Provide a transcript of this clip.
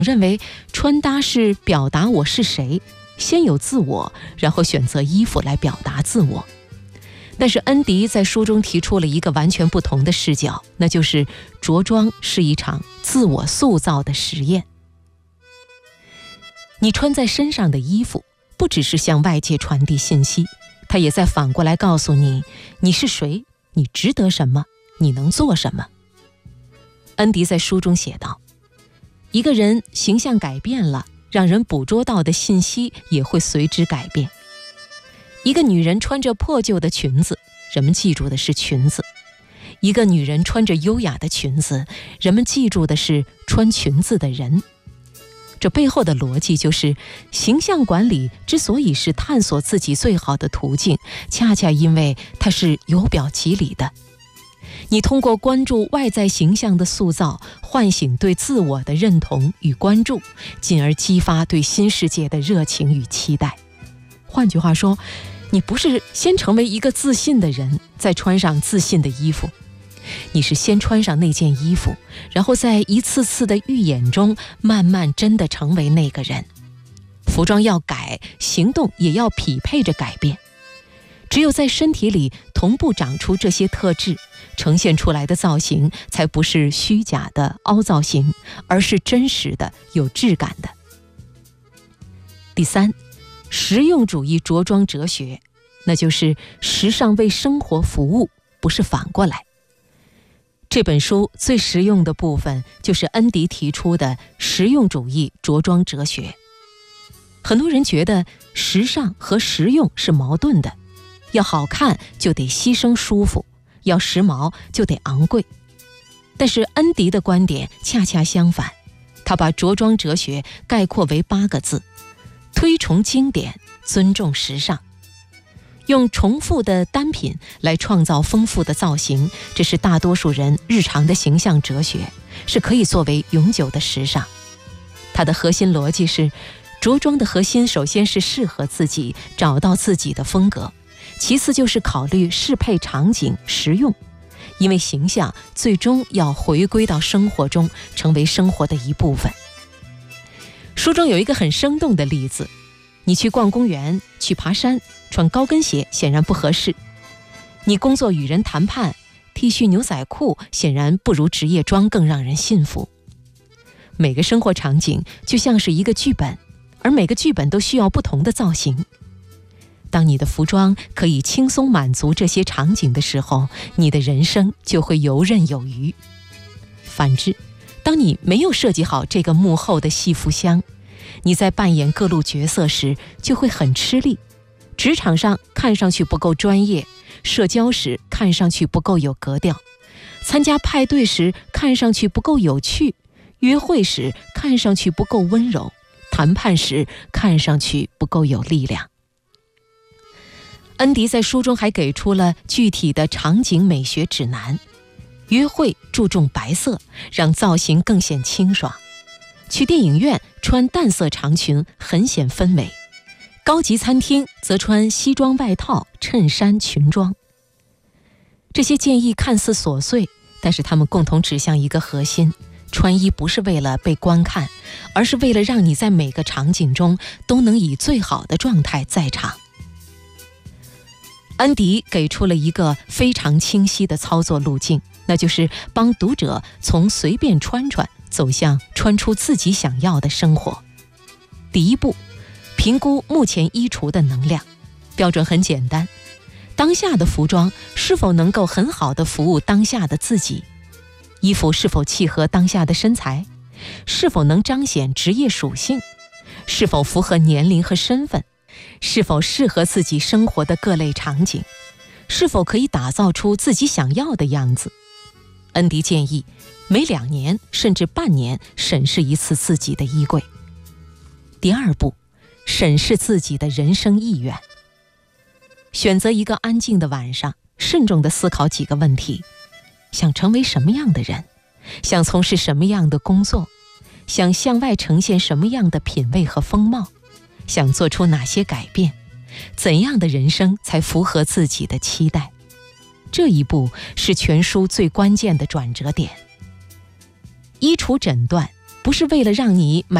认为穿搭是表达我是谁，先有自我，然后选择衣服来表达自我。但是恩迪在书中提出了一个完全不同的视角，那就是着装是一场自我塑造的实验。你穿在身上的衣服不只是向外界传递信息，它也在反过来告诉你你是谁，你值得什么，你能做什么。恩迪在书中写道，一个人形象改变了，让人捕捉到的信息也会随之改变。一个女人穿着破旧的裙子，人们记住的是裙子；一个女人穿着优雅的裙子，人们记住的是穿裙子的人。这背后的逻辑就是，形象管理之所以是探索自己最好的途径，恰恰因为它是由表及里的。你通过关注外在形象的塑造，唤醒对自我的认同与关注，进而激发对新世界的热情与期待。换句话说，你不是先成为一个自信的人，再穿上自信的衣服，你是先穿上那件衣服，然后在一次次的预演中，慢慢真的成为那个人。服装要改，行动也要匹配着改变。只有在身体里同步长出这些特质，呈现出来的造型才不是虚假的凹造型，而是真实的、有质感的。第三，实用主义着装哲学，那就是时尚为生活服务，不是反过来。这本书最实用的部分就是恩迪提出的实用主义着装哲学。很多人觉得时尚和实用是矛盾的，要好看就得牺牲舒服，要时髦就得昂贵。但是恩迪的观点恰恰相反，他把着装哲学概括为8个字：推崇经典，尊重时尚。用重复的单品来创造丰富的造型，这是大多数人日常的形象哲学，是可以作为永久的时尚。它的核心逻辑是，着装的核心首先是适合自己，找到自己的风格，其次就是考虑适配场景、实用，因为形象最终要回归到生活中，成为生活的一部分。书中有一个很生动的例子，你去逛公园，去爬山，穿高跟鞋显然不合适；你工作与人谈判，T 恤牛仔裤显然不如职业装更让人信服。每个生活场景就像是一个剧本，而每个剧本都需要不同的造型。当你的服装可以轻松满足这些场景的时候，你的人生就会游刃有余。反之，当你没有设计好这个幕后的戏服箱，你在扮演各路角色时就会很吃力。职场上看上去不够专业，社交时看上去不够有格调，参加派对时看上去不够有趣，约会时看上去不够温柔，谈判时看上去不够有力量。恩迪在书中还给出了具体的场景美学指南。约会注重白色，让造型更显清爽；去电影院穿淡色长裙，很显氛围；高级餐厅则穿西装外套、衬衫、裙装。这些建议看似琐碎，但是它们共同指向一个核心：穿衣不是为了被观看，而是为了让你在每个场景中都能以最好的状态在场。恩迪给出了一个非常清晰的操作路径，那就是帮读者从随便穿穿走向穿出自己想要的生活。第一步，评估目前衣橱的能量。标准很简单，当下的服装是否能够很好地服务当下的自己？衣服是否契合当下的身材？是否能彰显职业属性？是否符合年龄和身份？是否适合自己生活的各类场景？是否可以打造出自己想要的样子？恩迪建议每2年甚至半年审视一次自己的衣柜。第二步，审视自己的人生意愿。选择一个安静的晚上，慎重地思考几个问题：想成为什么样的人？想从事什么样的工作？想向外呈现什么样的品味和风貌？想做出哪些改变？怎样的人生才符合自己的期待？这一步是全书最关键的转折点。衣橱诊断不是为了让你买